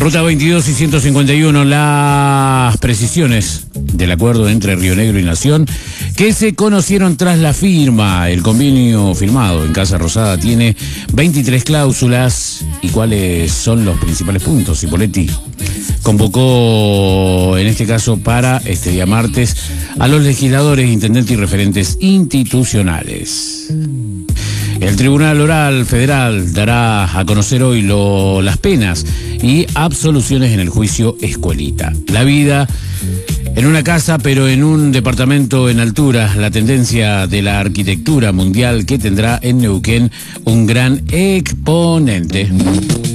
Ruta 22 y 151, las precisiones del acuerdo entre Río Negro y Nación que se conocieron tras la firma. El convenio firmado en Casa Rosada tiene 23 cláusulas. ¿Y cuáles son los principales puntos? Cipolletti convocó, en este caso para este día martes, a los legisladores, intendentes y referentes institucionales. El Tribunal Oral Federal dará a conocer hoy las penas y absoluciones en el juicio Escuelita. La vida en una casa, pero en un departamento en altura, la tendencia de la arquitectura mundial que tendrá en Neuquén un gran exponente.